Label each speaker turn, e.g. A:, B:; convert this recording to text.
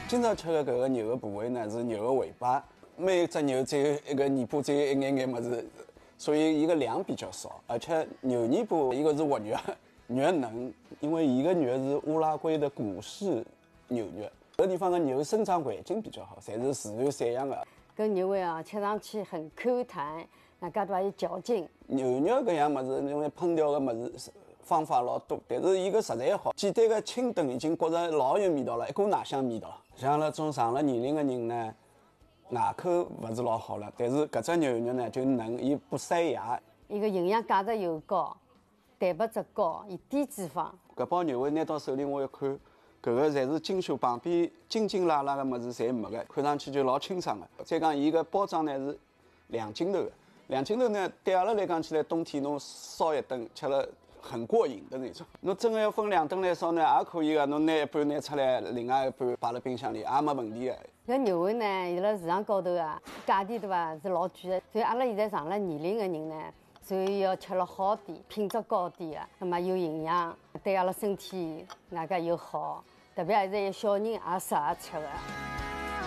A: 今朝吃的搿个牛的部位呢是牛的尾巴，每只牛只有一个尾巴，只有一眼眼么子，所以伊个量比较少。而且牛尾巴一个是活肉，肉嫩，因为伊个肉是乌拉圭的古式牛肉，搿地方的牛生长环境比较好，侪是自然散养的。
B: 搿牛尾啊，吃上去很 Q 弹，那介多有嚼劲。
A: 牛肉搿样物事，因为烹调个物事方法老多，但是伊个食材好，简单个清炖已经觉着老有味道了，一股奶香味道。像阿拉种上了年龄个人呢，牙口勿是老好了，但是搿只牛肉呢就嫩，伊不塞牙。
B: 伊个营养价值又高，蛋白质高，伊低脂肪。
A: 搿包牛尾拿到手里，我一看，搿个侪是精修，旁边筋筋拉拉个物事侪没个，看上去就老清爽个。再讲伊个包装呢是2斤头个，2斤头呢对阿拉来讲起来，冬天侬烧一顿吃了很过瘾的那种。侬真的要分2顿来烧呢，也可以个。侬拿一半拿出来，另外一半摆辣冰箱里，也没问题个。
B: 搿牛尾呢，伊辣市场高头啊，价钿对伐是老贵的，所以阿拉现在上了年龄的人呢，所以要吃了好点，品质高点的，那么有营养，对阿拉身体外加又好，特别现在有小人也适合吃的。